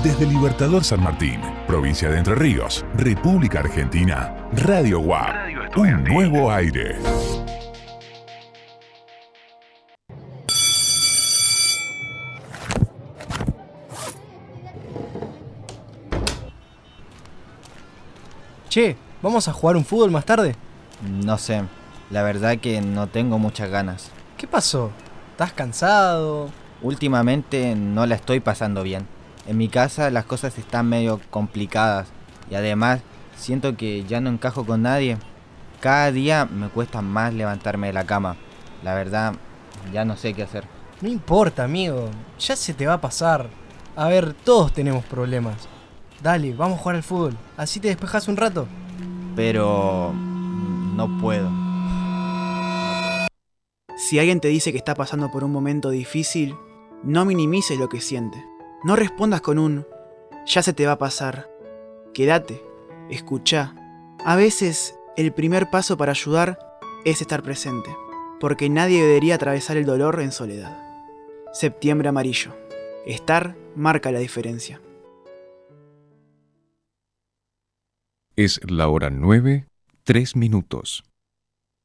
Desde Libertador San Martín, provincia de Entre Ríos, República Argentina, Radio UAP, un nuevo aire. Che, ¿vamos a jugar un fútbol más tarde? No sé, la verdad que no tengo muchas ganas. ¿Qué pasó? ¿Estás cansado? Últimamente no la estoy pasando bien. En mi casa las cosas están medio complicadas y además siento que ya no encajo con nadie. Cada día me cuesta más levantarme de la cama. La verdad, ya no sé qué hacer. No importa, amigo, ya se te va a pasar. A ver, todos tenemos problemas. Dale, vamos a jugar al fútbol, así te despejas un rato. Pero no puedo. Si alguien te dice que está pasando por un momento difícil, no minimices lo que siente. No respondas con un "ya se te va a pasar". Quédate, escuchá. A veces, el primer paso para ayudar es estar presente, porque nadie debería atravesar el dolor en soledad. Septiembre amarillo. Estar marca la diferencia. Es la hora 9:03.